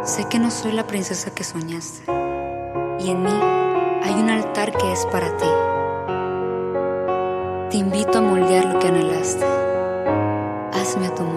Sé que no soy la princesa que soñaste, y en mí hay un altar que es para ti. Te invito a moldear lo que anhelaste. Hazme a tu